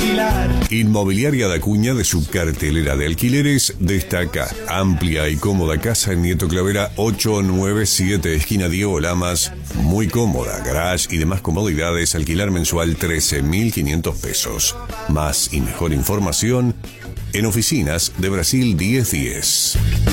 Inmobiliaria da Cuña, de su cartelera de alquileres destaca amplia y cómoda casa en Nieto Clavera 897, esquina Diego Lamas, muy cómoda, garage y demás comodidades, alquilar mensual 13.500 pesos. Más y mejor información en Oficinas de Brasil 1010.